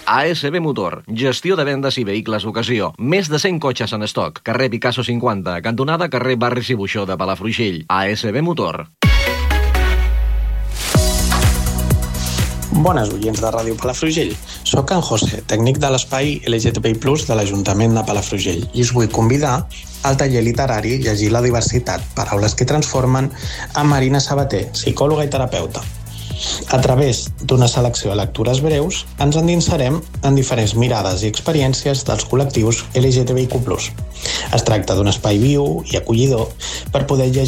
ASB Motor, gestió de vendes i vehicles d'ocasió. Més de 100 cotxes en estoc. Carrer Picasso 50, cantonada carrer Barris i Buixó de Palafrugell. ASB Motor. Bones oients de Ràdio Palafrugell. Soc en José, tècnic de l'espai LGTBI+ de l'Ajuntament de Palafrugell, i us vull convidar al taller literari Llegir la diversitat, paraules que transformen, amb Marina Sabater, psicòloga i terapeuta. A través d'una selecció de lectures breus, ens endinsarem en diferents mirades i experiències dels col·lectius LGTBIQ+. Es tracta d'un espai viu i acollidor per poder llegir